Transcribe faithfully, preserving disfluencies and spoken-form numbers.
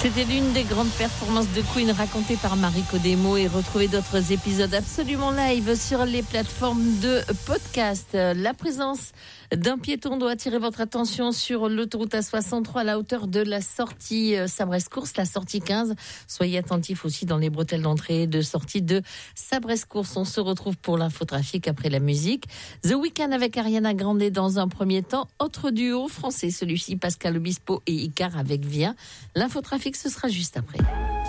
C'était l'une des grandes performances de Queen racontée par Mariko Demo et retrouvez d'autres épisodes absolument live sur les plateformes de podcast. La présence d'un piéton doit attirer votre attention sur l'autoroute A soixante-trois à la hauteur de la sortie Sabresse-Course, la sortie quinze. Soyez attentifs aussi dans les bretelles d'entrée et de sortie de Sabresse-Course. On se retrouve pour l'infotrafic après la musique. The Weeknd avec Ariana Grande dans un premier temps. Autre duo français, celui-ci Pascal Obispo et Icar avec Vient. L'infotrafic, ce sera juste après.